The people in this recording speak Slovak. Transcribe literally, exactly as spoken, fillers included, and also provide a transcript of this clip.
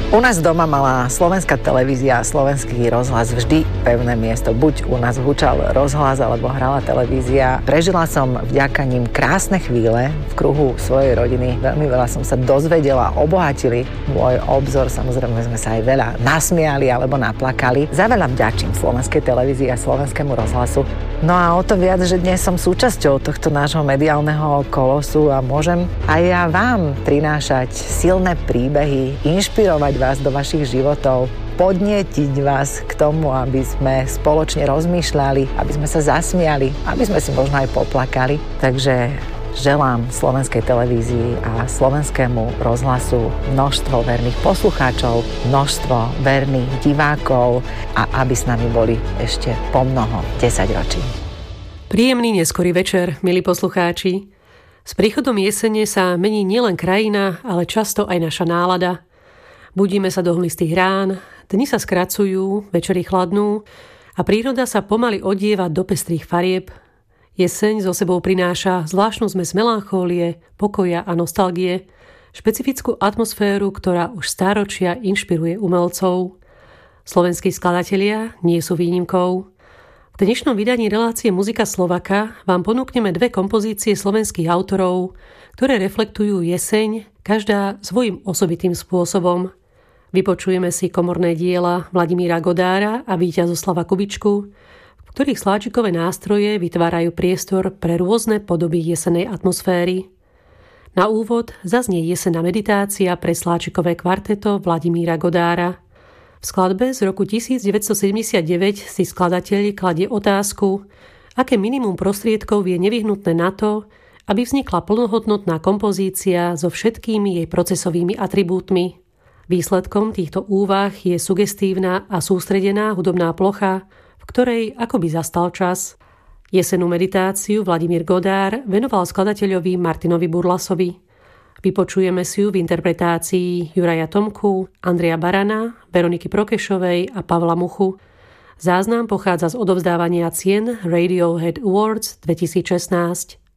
U nás doma mala slovenská televízia a slovenský rozhlas vždy pevné miesto. Buď u nás húčal rozhlas, alebo hrala televízia. Prežila som vďaka ním krásne chvíle v kruhu svojej rodiny. Veľmi veľa som sa dozvedela, obohatili môj obzor. Samozrejme sme sa aj veľa nasmiali alebo naplakali. Za veľa vďačím slovenskej televízii a slovenskému rozhlasu. No a o to viac, že dnes som súčasťou tohto nášho mediálneho kolosu a môžem aj ja vám prinášať silné príbehy, inšpirovať vás do vašich životov, podnietiť vás k tomu, aby sme spoločne rozmýšľali, aby sme sa zasmiali, aby sme si možno aj poplakali. Takže želám slovenskej televízii a slovenskému rozhlasu množstvo verných poslucháčov, množstvo verných divákov a aby s nami boli ešte pomnoho desaťročí. Príjemný neskorý večer, milí poslucháči. S príchodom jesene sa mení nielen krajina, ale často aj naša nálada. Budíme sa do hmlistých rán, dni sa skracujú, večery chladnú a príroda sa pomaly odieva do pestrých farieb. Jeseň so sebou prináša zvláštnu zmes melanchólie, pokoja a nostalgie, špecifickú atmosféru, ktorá už stáročia inšpiruje umelcov. Slovenskí skladatelia nie sú výnimkou. V dnešnom vydaní relácie Muzika Slovaka vám ponúkneme dve kompozície slovenských autorov, ktoré reflektujú jeseň, každá svojím osobitým spôsobom. Vypočujeme si komorné diela Vladimíra Godára a Víťazoslava Kubičku, v ktorých sláčikové nástroje vytvárajú priestor pre rôzne podoby jesenej atmosféry. Na úvod zaznie jesenná meditácia pre sláčikové kvarteto Vladimíra Godára. V skladbe z roku devätnásťsedemdesiatdeväť si skladateľ kladie otázku, aké minimum prostriedkov je nevyhnutné na to, aby vznikla plnohodnotná kompozícia so všetkými jej procesovými atribútmi. Výsledkom týchto úvah je sugestívna a sústredená hudobná plocha, v ktorej akoby zastal čas. Jesennú meditáciu Vladimír Godár venoval skladateľovi Martinovi Burlasovi. Vypočujeme si ju v interpretácii Juraja Tomku, Andreja Barana, Veroniky Prokešovej a Pavla Muchu. Záznam pochádza z odovzdávania cien Radiohead Awards dvetisícšestnásť.